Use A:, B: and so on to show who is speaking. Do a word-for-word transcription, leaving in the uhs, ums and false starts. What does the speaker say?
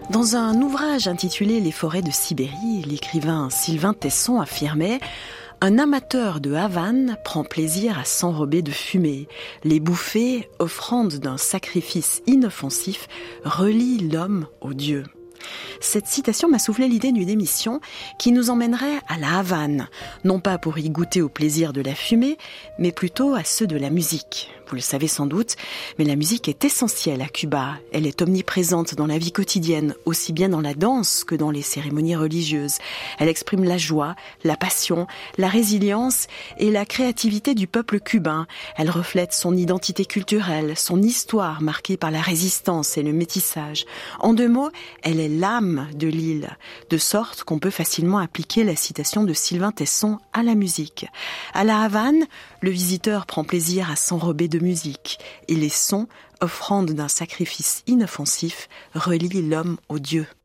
A: Dans un ouvrage intitulé « Les forêts de Sibérie », l'écrivain Sylvain Tesson affirmait « Un amateur de Havane prend plaisir à s'enrober de fumée. Les bouffées, offrandes d'un sacrifice inoffensif, relient l'homme au Dieu. » Cette citation m'a soufflé l'idée d'une émission qui nous emmènerait à la Havane, non pas pour y goûter au plaisir de la fumée, mais plutôt à ceux de la musique. Vous le savez sans doute, mais la musique est essentielle à Cuba. Elle est omniprésente dans la vie quotidienne, aussi bien dans la danse que dans les cérémonies religieuses. Elle exprime la joie, la passion, la résilience et la créativité du peuple cubain. Elle reflète son identité culturelle, son histoire marquée par la résistance et le métissage. En deux mots, elle est l'âme de l'île, de sorte qu'on peut facilement appliquer la citation de Sylvain Tesson à la musique. À la Havane, le visiteur prend plaisir à s'enrober de musique, et les sons, offrandes d'un sacrifice inoffensif, relient l'homme au Dieu.